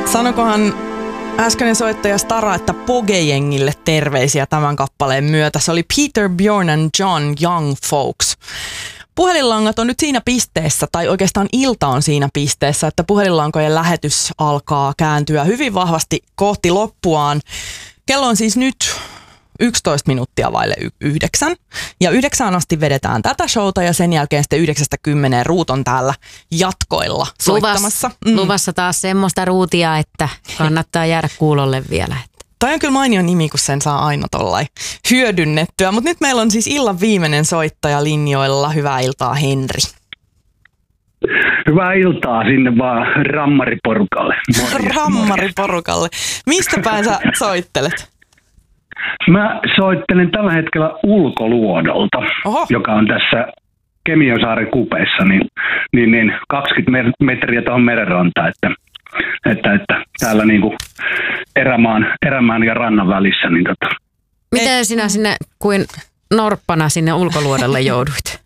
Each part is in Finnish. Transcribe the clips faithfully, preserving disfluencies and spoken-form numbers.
Sanokohan äskeinen soittaja Stara, että Poge-jengille terveisiä tämän kappaleen myötä. Se oli Peter, Bjorn and John Young Folks. Puhelinlangat on nyt siinä pisteessä, tai oikeastaan ilta on siinä pisteessä, että puhelinlankojen lähetys alkaa kääntyä hyvin vahvasti kohti loppuaan. Kello on siis nyt yksitoista minuuttia vaille y- yhdeksän. Ja yhdeksään asti vedetään tätä showta ja sen jälkeen sitten yhdeksästä kymmeneen Ruut on täällä jatkoilla soittamassa. Luvassa, mm. luvassa taas semmoista ruutia, että kannattaa jäädä kuulolle vielä. Toi on kyllä mainio nimi, kun sen saa aina tollain hyödynnettyä. Mutta nyt meillä on siis illan viimeinen soittaja linjoilla. Hyvää iltaa, Henri. Hyvää iltaa sinne vaan rammariporukalle. Morjens, rammariporukalle. Mistä päin sä soittelet? Mä soittelen tällä hetkellä Ulkoluodolta, Oho. joka on tässä Kemiönsaaren kupeessa, niin, niin, niin kaksikymmentä metriä tuohon merenrantaan, että, että, että täällä niinku erämaan, erämaan ja rannan välissä. Niin tota. Miten sinä sinne kuin norppana sinne Ulkoluodolle jouduit?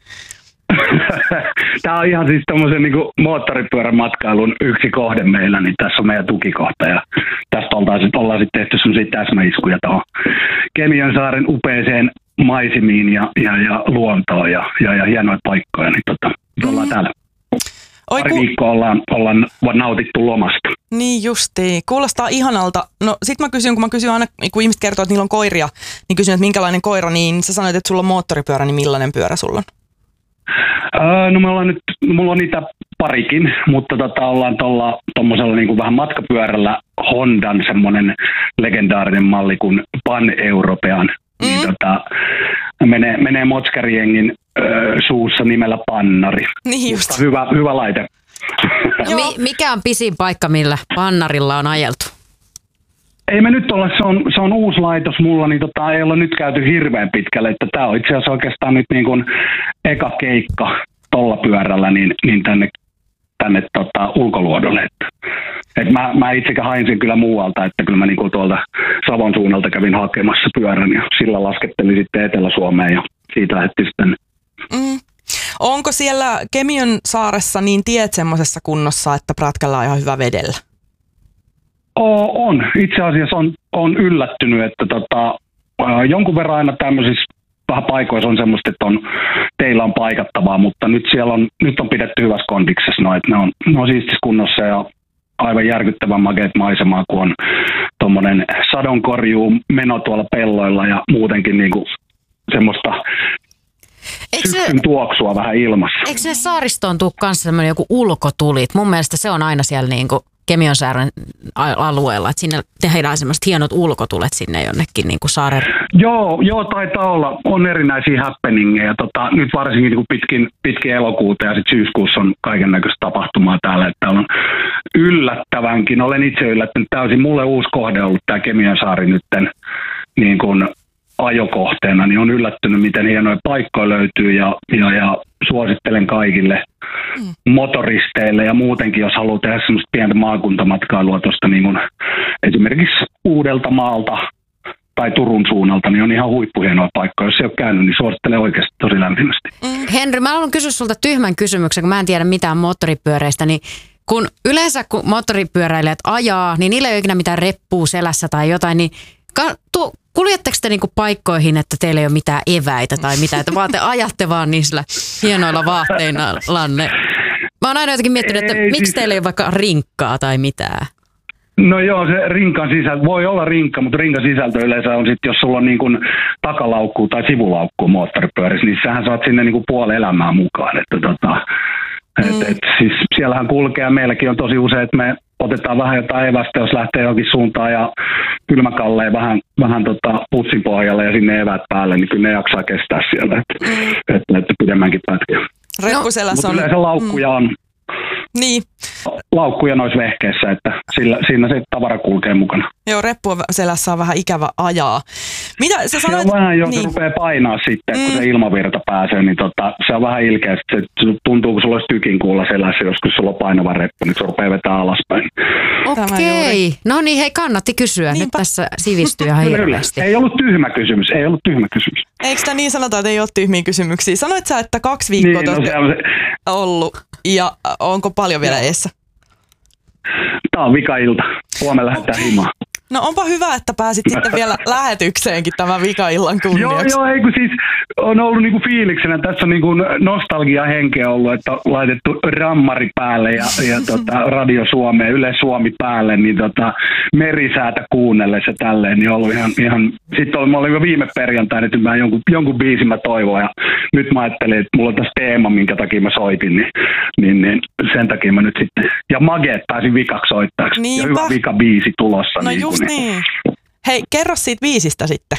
Tämä on ihan siis tommosen niinku moottoripyörämatkailun yksi kohde meillä, niin tässä on meidän tukikohta ja tästä ollaan sitten ollaan sit tehty semmoisia täsmäiskuja tuohon Kemiönsaaren upeeseen maisemiin ja, ja, ja luontoon ja, ja, ja hienoja paikkoja, niin tota, mm. ollaan täällä. Oi, Pari ku... viikkoa ollaan, ollaan nautittu lomasta. Niin justiin. Kuulostaa ihanalta. No sit mä kysyn, kun mä kysyn aina, kun ihmiset kertoo, että niillä on koiria, niin kysyn, että minkälainen koira, niin sä sanoit, että sulla on moottoripyörä, niin millainen pyörä sulla on? Öö, no me ollaan nyt, mulla on niitä parikin, mutta tota, ollaan tuolla tommosella niinku vähän matkapyörällä Hondan semmonen legendaarinen malli kuin Pan-European. Mm. Niin tota, menee, menee Motskari-jengin öö, suussa nimellä Pannari. Niin just. Hyvä, hyvä laite. Mi- mikä on pisin paikka, millä Pannarilla on ajeltu? Ei me nyt olla, se on, se on uusi laitos mulla, niin tota, ei olla nyt käyty hirveän pitkälle, että tää on itse asiassa oikeastaan nyt niin kuin eka keikka tolla pyörällä niin, niin tänne, tänne tota, Ulkoluodolle. Että, et mä, mä itsekin hain sen kyllä muualta, että kyllä mä niin kuin tuolta Savon suunnalta kävin hakemassa pyörän ja sillä laskettelin sitten Etelä-Suomeen ja siitä lähdettiin sitten. Mm. Onko siellä Kemiön saaressa niin tiet semmoisessa kunnossa, että prätkällä on ihan hyvä vedellä? O, on. Itse asiassa on, on yllättynyt, että tota, jonkun verran aina tämmöisissä vähän paikoissa on semmoista, että on, teillä on paikattavaa, mutta nyt siellä on, nyt on pidetty hyvässä kondiksessa, no, että ne on, ne on siistissä kunnossa ja aivan järkyttävän makeat maisemaa, kun on tommonen sadonkorjuu meno tuolla pelloilla ja muutenkin niinku semmoista syksyn tuoksua vähän ilmassa. Eikö se saaristoon tule kanssa semmoinen joku ulkotulit? Mun mielestä se on aina siellä niinku Kemiönsaaren alueella, että sinne tehdään semmoiset hienot ulkotulet sinne jonnekin niin kuin saaren. Joo, joo, taitaa olla. On erinäisiä happeningeja. Tota, nyt varsinkin niin kuin pitkin, pitkin elokuuta ja sitten syyskuussa on kaiken näköistä tapahtumaa täällä. Että on yllättävänkin, olen itse yllättänyt täysin. Mulle uusi kohde on ollut tämä Kemiönsaari nytten niin kuin ajokohteena, niin on yllättynyt, miten hienoja paikkoja löytyy ja, ja, ja suosittelen kaikille mm. motoristeille ja muutenkin, jos haluaa tehdä semmoista pientä maakuntamatkailua tuosta niin kuin esimerkiksi Uudeltamaalta tai Turun suunnalta, niin on ihan huippuhienoja paikkoja. Jos ei ole käynyt, niin suosittelen oikeasti tosi lämpimästi. Mm. Henry, mä haluan kysyä sulta tyhmän kysymyksen, kun mä en tiedä mitään moottoripyöreistä, niin kun yleensä kun moottoripyöräilijät ajaa, niin niillä ei ole ikinä mitään reppua selässä tai jotain, niin ka- tu- kuljetteko te niinku paikkoihin, että teillä ei ole mitään eväitä tai mitään, että vaan te ajatte vaan niillä hienoilla vaatteillanne? Mä oon aina jotenkin miettinyt, että ei, miksi siis teillä ei ole vaikka rinkkaa tai mitään? No joo, se rinkan sisältö, voi olla rinkka, mutta rinkan sisältö yleensä on sitten, jos sulla on niin kuin takalaukkuu tai sivulaukkuu moottoripyörissä, niin sähän saat sinne niin kuin puoli elämää mukaan. Että tota, mm. et, et, siis siellähän kulkee, meilläkin on tosi usein, että me otetaan vähän jotain evästä, jos lähtee johonkin suuntaan ja kylmäkalleen vähän, vähän tota pussin pohjalle ja sinne evät päälle, niin kyllä ne jaksaa kestää siellä, että, mm. että, että pidemmänkin pätkiä. Reppuselässä on... Mutta yleensä laukkuja on. Niin. Laukkuja noissa vehkeissä, että sillä, siinä se tavara kulkee mukana. Joo, reppuselässä on vähän ikävä ajaa. Mitä sä sanoit? Se on vähän, jos niin. se rupeaa painaa sitten, mm. kun se ilmavirta pääsee, niin tota, se on vähän ilkeä. Se tuntuu, kun sulla olisi tykin kuulla selässä, joskus sulla on painava reppu, niin se rupeaa vetää alaspäin. Okei. No niin, hei, kannatti kysyä. Niinpä. Nyt tässä sivistyy ihan hirveästi. Ei ollut tyhmä kysymys, ei ollut tyhmä kysymys. Eikö sitä niin sanota, että ei ole tyhmiä kysymyksiä? Sanoit sä, että kaksi viikkoa niin, no, se on se... ollut ja onko paljon vielä eessä? Tämä on vikailta. Huomenna lähdetään himaan. No onpa hyvä, että pääsit sitten vielä lähetykseenkin tämän vika-illan kunniaksi. Joo, joo, ei kun siis on ollut niinku fiiliksenä, tässä on niinku nostalgia-henkeä ollut, että on laitettu rammari päälle ja, ja tota, Radio Suomeen, Yle Suomi päälle, niin tota, merisäätä kuunnellessa tälleen, niin on ollut ihan, ihan sitten oli, mä olin jo viime perjantaina, että mä jonkun, jonkun biisin mä toivon ja nyt mä ajattelin, että mulla on tässä teema, minkä takia mä soitin, niin, niin, niin sen takia mä nyt sitten, ja Mageet pääsin vikaksi soittajaksi, Niinpä. ja hyvä vika-biisi tulossa. No niin just kun, niin. Hei, kerro siitä biisistä sitten.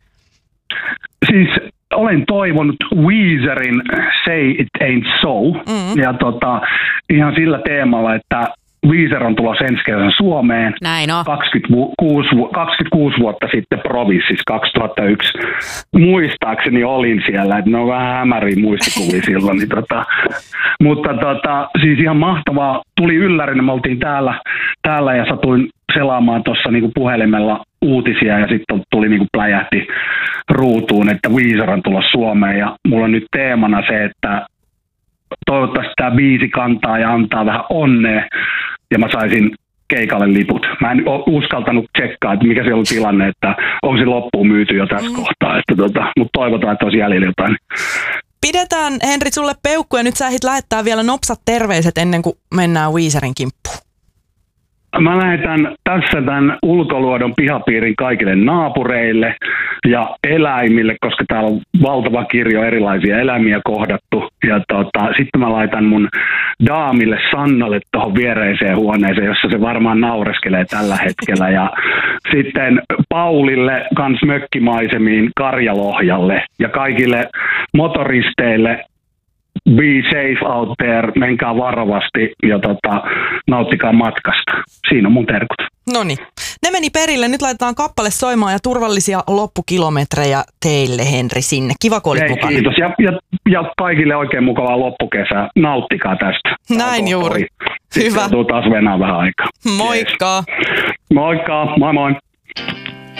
Siis olen toivonut Weezerin Say It Ain't So, mm-hmm. ja tota, ihan sillä teemalla, että Weezer on tulossa ensi kesänä Suomeen. Näin on. kaksikymmentäkuusi, kaksikymmentäkuusi vuotta sitten Provinssissa kaksituhattayksi. Muistaakseni olin siellä, että ne on vähän hämäriä muistikuvia silloin. Niin tota, mutta tota, siis ihan mahtavaa. Tuli yllärinä, me oltiin täällä, täällä ja satuin selaamaan tuossa niinku puhelimella uutisia ja sitten tuli niinku pläjähti ruutuun, että Weezer on tulossa Suomeen ja mulla on nyt teemana se, että toivottavasti tämä biisi kantaa ja antaa vähän onnea ja mä saisin keikalle liput. Mä en ole uskaltanut tsekkaa, että mikä siellä on tilanne, että onko se loppuun myyty jo tässä mm. kohtaa. Että tota, mutta toivotaan, että olisi jäljellä jotain. Pidetään, Henri, sulle peukku ja nyt sä ehdit lähettää vielä nopsat terveiset ennen kuin mennään Weezerin kimppuun. Mä lähetän tässä tämän ulkoluodon pihapiirin kaikille naapureille ja eläimille, koska täällä on valtava kirjo erilaisia eläimiä kohdattu. Ja tota, sitten mä laitan mun daamille Sannalle tuohon viereiseen huoneeseen, jossa se varmaan naureskelee tällä hetkellä. Ja sitten Paulille kans mökkimaisemiin Karjalohjalle ja kaikille motoristeille. Be safe out there, menkää varovasti ja tota, nauttikaa matkasta. Siinä on mun terkut. Noniin. Ne meni perille. Nyt laitetaan kappale soimaan ja turvallisia loppukilometrejä teille, Henri, sinne. Kiva, kun olit Hei, mukana. Kiitos. Ja, ja, ja kaikille oikein mukavaa loppukesää. Nauttikaa tästä. Näin juuri. Sitten Hyvä. joutuu taas venää vähän aikaa. Moikka. Yes. Moikka. Moi moi.